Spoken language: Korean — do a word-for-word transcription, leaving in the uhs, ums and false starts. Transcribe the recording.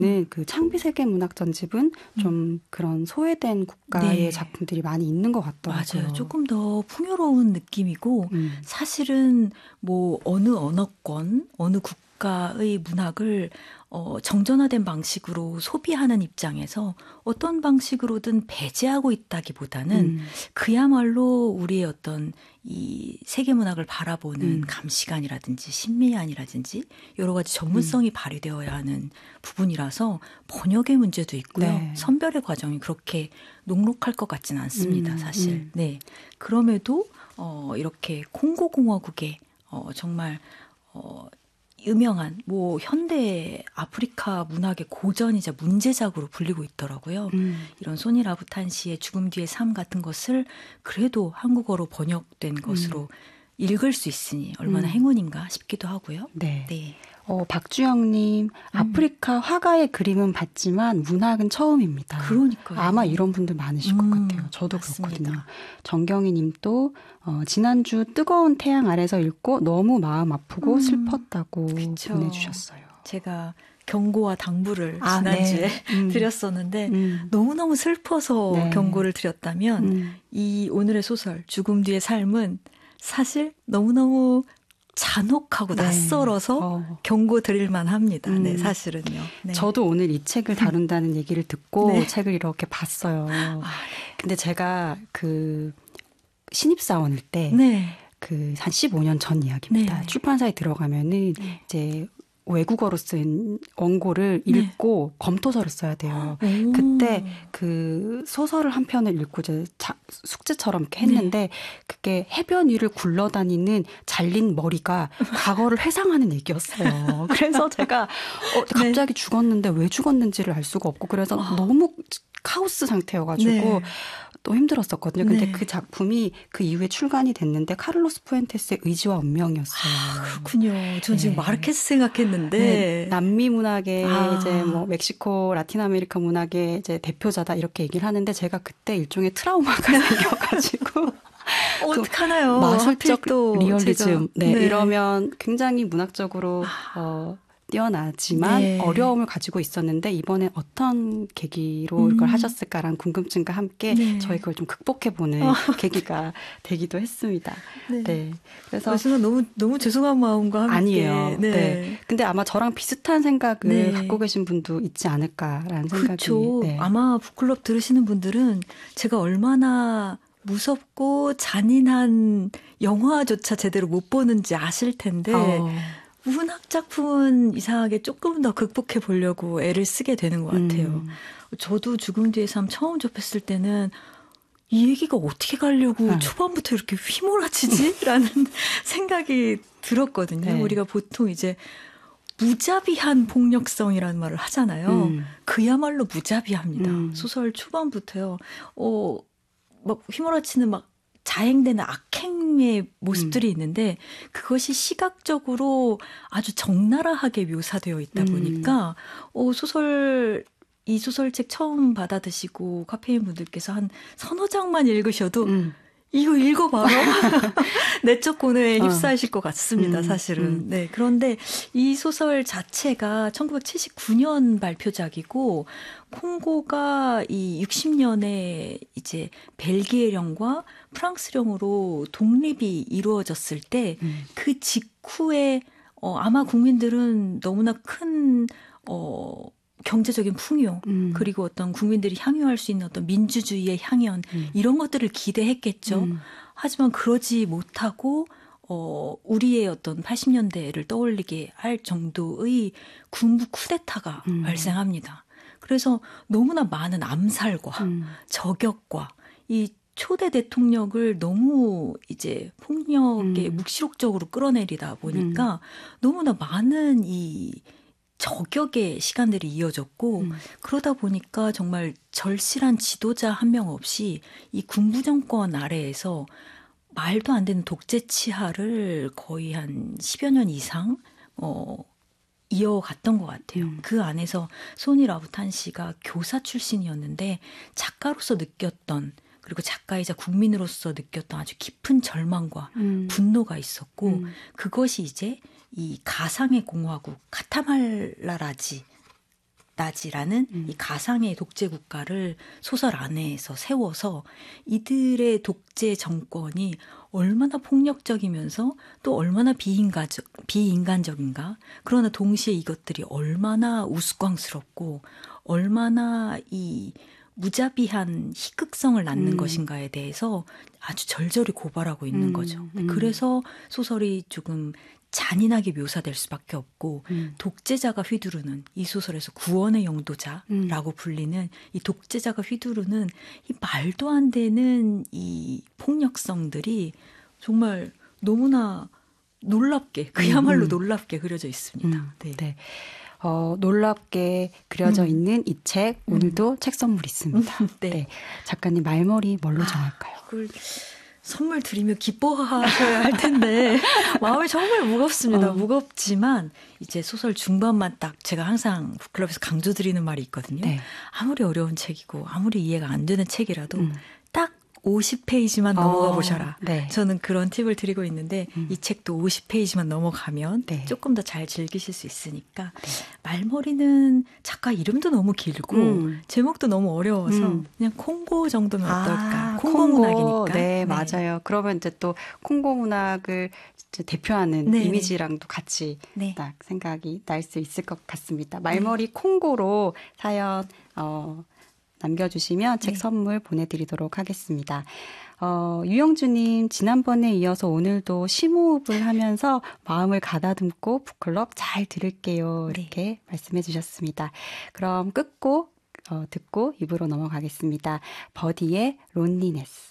그 창비 세계문학 전집은 음. 좀 그런 소외된 국가의 네. 작품들이 많이 있는 것 같더라고요. 맞아요. 조금 더 풍요로운 느낌이고 음. 사실은 뭐 어느 언어권, 어느 국가의 문학을 어, 정전화된 방식으로 소비하는 입장에서 어떤 방식으로든 배제하고 있다기보다는 음. 그야말로 우리의 어떤 이 세계문학을 바라보는 음. 감시관이라든지 심미안이라든지 여러 가지 전문성이 음. 발휘되어야 하는 부분이라서 번역의 문제도 있고요. 네. 선별의 과정이 그렇게 녹록할 것 같지는 않습니다. 음. 사실. 음. 네. 그럼에도 어, 이렇게 콩고 공화국의 어, 정말 어, 유명한 뭐 현대 아프리카 문학의 고전이자 문제작으로 불리고 있더라고요. 음. 이런 소니 라부탄시의 죽음 뒤의 삶 같은 것을 그래도 한국어로 번역된 음. 것으로 읽을 수 있으니 얼마나 음. 행운인가 싶기도 하고요. 네. 네. 어, 박주영님, 아프리카 음. 화가의 그림은 봤지만 문학은 처음입니다. 그러니까요. 아마 이런 분들 많으실 음. 것 같아요. 저도 맞습니다. 그렇거든요. 정경희님도 어, 지난주 뜨거운 태양 아래서 읽고 너무 마음 아프고 음. 슬펐다고 그쵸. 보내주셨어요. 제가 경고와 당부를 아, 지난주에 네. 음. 드렸었는데 음. 너무너무 슬퍼서 네. 경고를 드렸다면 음. 이 오늘의 소설 죽음 뒤의 삶은 사실 너무너무 잔혹하고 네. 낯설어서 어. 경고 드릴만 합니다. 음. 네, 사실은요. 네. 저도 오늘 이 책을 다룬다는 얘기를 듣고 네. 책을 이렇게 봤어요. 아, 근데 제가 그 신입사원일 때 네. 그 한 십오 년 전 이야기입니다. 네. 출판사에 들어가면은 네. 이제 외국어로 쓴 원고를 네. 읽고 검토서를 써야 돼요. 오. 그때 그 소설을 한 편을 읽고 이제 자, 숙제처럼 이렇게 했는데 네. 그게 해변 위를 굴러다니는 잘린 머리가 과거를 회상하는 얘기였어요. 그래서 제가 어, 갑자기 네. 죽었는데 왜 죽었는지를 알 수가 없고 그래서 어. 너무 카오스 상태여가지고 네. 또 힘들었었거든요. 근데 네. 그 작품이 그 이후에 출간이 됐는데 카를로스 푸엔테스의 의지와 운명이었어요. 아, 그렇군요. 전 지금 네. 마르케스 생각했는데 네. 남미 문학의 아. 이제 뭐 멕시코, 라틴 아메리카 문학의 이제 대표자다 이렇게 얘기를 하는데 제가 그때 일종의 트라우마가 생겨가지고 어떡하나요? 마술적 리얼리즘 제가. 네. 네. 이러면 굉장히 문학적으로 아. 어. 뛰어나지만 네. 어려움을 가지고 있었는데 이번에 어떤 계기로 음. 이걸 하셨을까라는 궁금증과 함께 네. 저희 그걸 좀 극복해보는 어. 계기가 되기도 했습니다. 네. 네. 그래서 너무 너무 죄송한 마음과 함께 아니에요. 네. 네. 근데 아마 저랑 비슷한 생각을 네. 갖고 계신 분도 있지 않을까라는 생각이. 그렇죠. 네. 아마 북클럽 들으시는 분들은 제가 얼마나 무섭고 잔인한 영화조차 제대로 못 보는지 아실 텐데. 어. 문학 작품은 이상하게 조금 더 극복해 보려고 애를 쓰게 되는 것 같아요. 음. 저도 죽음 뒤의 삶 처음 접했을 때는 이 얘기가 어떻게 가려고 아. 초반부터 이렇게 휘몰아치지? 라는 생각이 들었거든요. 네. 우리가 보통 이제 무자비한 폭력성이라는 말을 하잖아요. 음. 그야말로 무자비합니다. 음. 소설 초반부터요. 어, 막 휘몰아치는 막 자행되는 악행의 모습들이 음. 있는데 그것이 시각적으로 아주 적나라하게 묘사되어 있다 보니까 음. 어, 소설 이 소설책 처음 받아드시고 카페인 분들께서 한 서너 장만 읽으셔도 음. 이거 읽어봐라. 내적 고뇌에 휩싸이실 어. 것 같습니다. 음, 사실은. 음. 네. 그런데 이 소설 자체가 천구백칠십구 년 발표작이고 콩고가 이 육십 년에 이제 벨기에령과 프랑스령으로 독립이 이루어졌을 때 그 음. 직후에 어, 아마 국민들은 너무나 큰 어. 경제적인 풍요 음. 그리고 어떤 국민들이 향유할 수 있는 어떤 민주주의의 향연 음. 이런 것들을 기대했겠죠. 음. 하지만 그러지 못하고 어, 우리의 어떤 팔십 년대를 떠올리게 할 정도의 군부 쿠데타가 음. 발생합니다. 그래서 너무나 많은 암살과 음. 저격과 이 초대 대통령을 너무 이제 폭력에 음. 묵시록적으로 끌어내리다 보니까 음. 너무나 많은 이 저격의 시간들이 이어졌고 음. 그러다 보니까 정말 절실한 지도자 한 명 없이 이 군부 정권 아래에서 말도 안 되는 독재 치하를 거의 한 십여 년 이상 어, 이어갔던 것 같아요. 음. 그 안에서 소니 라부탄시가 교사 출신이었는데 작가로서 느꼈던 그리고 작가이자 국민으로서 느꼈던 아주 깊은 절망과 음. 분노가 있었고 음. 그것이 이제 이 가상의 공화국 카타말라라지 나지라는 음. 이 가상의 독재 국가를 소설 안에서 세워서 이들의 독재 정권이 얼마나 폭력적이면서 또 얼마나 비인간적, 비인간적인가. 그러나 동시에 이것들이 얼마나 우스꽝스럽고 얼마나 이 무자비한 희극성을 낳는 음. 것인가에 대해서 아주 절절히 고발하고 있는 음. 거죠. 음. 그래서 소설이 조금 잔인하게 묘사될 수밖에 없고 음. 독재자가 휘두르는 이 소설에서 구원의 영도자라고 음. 불리는 이 독재자가 휘두르는 이 말도 안 되는 이 폭력성들이 정말 너무나 놀랍게 그야말로 음. 놀랍게 그려져 있습니다. 음. 네. 네. 어, 놀랍게 그려져 음. 있는 이 책 오늘도 음. 책 선물 있습니다. 네. 네. 작가님 말머리 뭘로 정할까요? 아, 그걸 선물 드리며 기뻐하셔야 할 텐데 마음이 정말 무겁습니다. 어. 무겁지만 이제 소설 중반만 딱 제가 항상 북클럽에서 강조드리는 말이 있거든요. 네. 아무리 어려운 책이고 아무리 이해가 안 되는 책이라도 음. 딱 오십 페이지만 넘어가 어, 보셔라. 네. 저는 그런 팁을 드리고 있는데 음. 이 책도 오십 페이지만 넘어가면 네. 조금 더 잘 즐기실 수 있으니까 네. 말머리는 작가 이름도 너무 길고 음. 제목도 너무 어려워서 음. 그냥 콩고 정도면 어떨까. 아, 콩고, 콩고 문학이니까. 네, 네, 맞아요. 그러면 이제 또 콩고 문학을 대표하는 네. 이미지랑도 같이 네. 딱 생각이 날 수 있을 것 같습니다. 말머리 네. 콩고로 사연 어 남겨주시면 책 네. 선물 보내드리도록 하겠습니다. 어, 유영주님 지난번에 이어서 오늘도 심호흡을 하면서 마음을 가다듬고 북클럽 잘 들을게요. 이렇게 네. 말씀해 주셨습니다. 그럼 끝곡 어, 듣고 입으로 넘어가겠습니다. 버디의 론리네스.